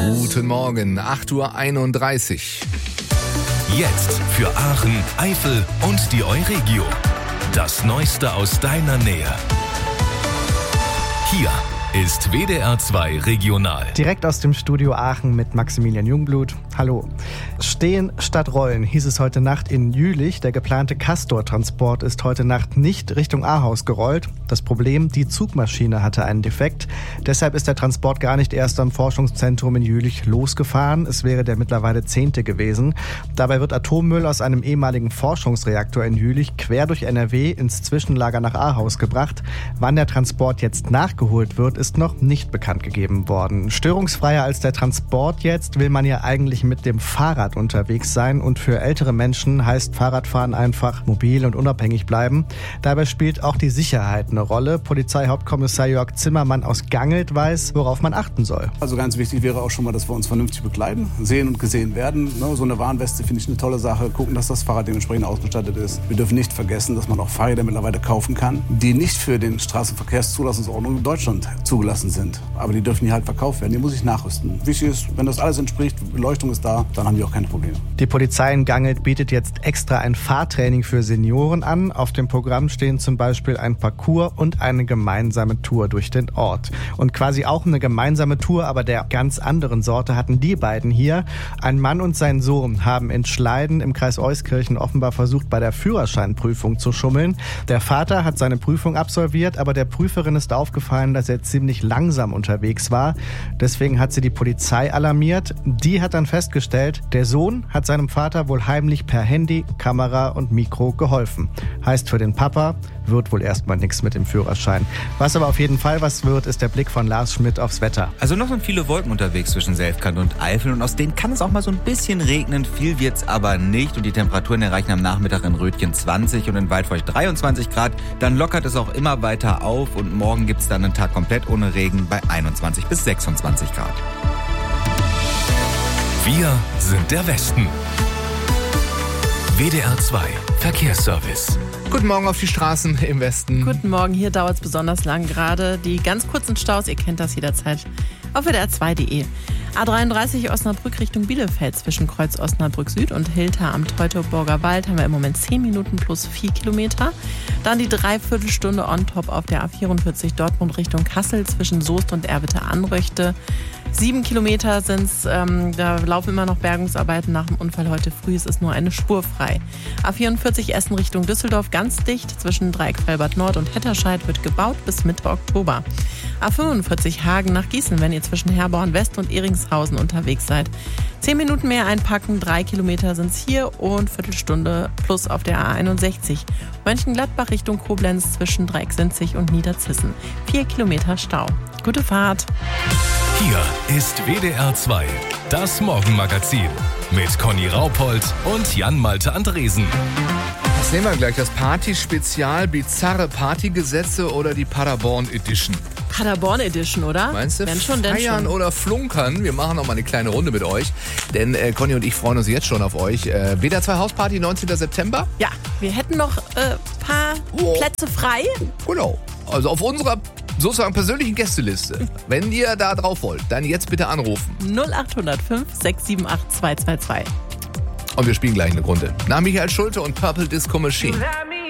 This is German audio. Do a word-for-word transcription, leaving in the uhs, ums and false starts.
Guten Morgen, acht Uhr einunddreißig. Jetzt für Aachen, Eifel und die Euregio. Das Neueste aus deiner Nähe. Hier ist W D R zwei Regional. Direkt aus dem Studio Aachen mit Maximilian Jungblut. Hallo. Stehen statt rollen hieß es heute Nacht in Jülich. Der geplante Castor-Transport ist heute Nacht nicht Richtung Ahaus gerollt. Das Problem, die Zugmaschine hatte einen Defekt. Deshalb ist der Transport gar nicht erst am Forschungszentrum in Jülich losgefahren. Es wäre der mittlerweile zehnte gewesen. Dabei wird Atommüll aus einem ehemaligen Forschungsreaktor in Jülich quer durch N R W ins Zwischenlager nach Ahaus gebracht. Wann der Transport jetzt nachgeholt wird, ist noch nicht bekannt gegeben worden. Störungsfreier als der Transport jetzt will man ja eigentlich mit dem Fahrrad unterwegs sein, und für ältere Menschen heißt Fahrradfahren einfach mobil und unabhängig bleiben. Dabei spielt auch die Sicherheit eine Rolle. Polizeihauptkommissar Jörg Zimmermann aus Gangelt weiß, worauf man achten soll. Also ganz wichtig wäre auch schon mal, dass wir uns vernünftig bekleiden, sehen und gesehen werden. So eine Warnweste finde ich eine tolle Sache. Gucken, dass das Fahrrad dementsprechend ausgestattet ist. Wir dürfen nicht vergessen, dass man auch Fahrräder mittlerweile kaufen kann, die nicht für den Straßenverkehrszulassungsordnung in Deutschland zugelassen sind. Aber die dürfen hier halt verkauft werden. Die muss ich nachrüsten. Wichtig ist, wenn das alles entspricht, Beleuchtung ist da, dann haben die auch keine Probleme. Die Polizei in Gangelt bietet jetzt extra ein Fahrtraining für Senioren an. Auf dem Programm stehen zum Beispiel ein Parcours und eine gemeinsame Tour durch den Ort. Und quasi auch eine gemeinsame Tour, aber der ganz anderen Sorte, hatten die beiden hier. Ein Mann und sein Sohn haben in Schleiden im Kreis Euskirchen offenbar versucht, bei der Führerscheinprüfung zu schummeln. Der Vater hat seine Prüfung absolviert, aber der Prüferin ist aufgefallen, dass er ziemlich langsam unterwegs war. Deswegen hat sie die Polizei alarmiert. Die hat dann festgestellt, der Sohn hat seinem Vater wohl heimlich per Handy, Kamera und Mikro geholfen. Heißt für den Papa, wird wohl erstmal nichts mit dem Führerschein. Was aber auf jeden Fall was wird, ist der Blick von Lars Schmidt aufs Wetter. Also noch sind viele Wolken unterwegs zwischen Selfkant und Eifel, und aus denen kann es auch mal so ein bisschen regnen. Viel wird's aber nicht, und die Temperaturen erreichen am Nachmittag in Rötgen zwanzig und in Waldfeucht dreiundzwanzig Grad. Dann lockert es auch immer weiter auf, und morgen gibt's dann einen Tag komplett ohne Regen bei einundzwanzig bis sechsundzwanzig Grad. Wir sind der Westen. W D R zwei Verkehrsservice. Guten Morgen auf die Straßen im Westen. Guten Morgen, hier dauert es besonders lang gerade. Die ganz kurzen Staus, ihr kennt das jederzeit auf W D R zwei punkt de. A dreiunddreißig Osnabrück Richtung Bielefeld zwischen Kreuz Osnabrück Süd und Hilter am Teutoburger Wald haben wir im Moment zehn Minuten plus vier Kilometer. Dann die Dreiviertelstunde on top auf der A vierundvierzig Dortmund Richtung Kassel zwischen Soest und Erwitte-Anröchte. Sieben Kilometer sind's, ähm, da laufen immer noch Bergungsarbeiten nach dem Unfall heute früh. Es ist nur eine Spur frei. A vierundvierzig Essen Richtung Düsseldorf ganz dicht. Zwischen Dreieck Felbert Nord und Hetterscheid wird gebaut bis Mitte Oktober. A fünfundvierzig Hagen nach Gießen, wenn ihr zwischen Herborn West und Eringshausen unterwegs seid. Zehn Minuten mehr einpacken, drei Kilometer sind's hier und Viertelstunde plus auf der A einundsechzig. Mönchengladbach Richtung Koblenz zwischen Dreieck-Sinzig und Niederzissen. Vier Kilometer Stau. Gute Fahrt. Hier ist W D R zwei, das Morgenmagazin mit Conny Raupold und Jan-Malte Andresen. Was nehmen wir gleich? Das Party-Spezial, bizarre Partygesetze oder die Paderborn Edition? Paderborn Edition, oder? Meinst du? Denn schon, denn Feiern schon. oder flunkern? Wir machen noch mal eine kleine Runde mit euch. Denn äh, Conny und ich freuen uns jetzt schon auf euch. Äh, W D R zwei Hausparty, neunzehnten September. Ja, wir hätten noch ein äh, paar Oh. Plätze frei. Genau. Also auf unserer sozusagen persönlichen Gästeliste. Wenn ihr da drauf wollt, dann jetzt bitte anrufen. null acht null null fünf sechs sieben acht zwei zwei zwei. Und wir spielen gleich eine Runde. Nach Michael Schulte und Purple Disco Machine.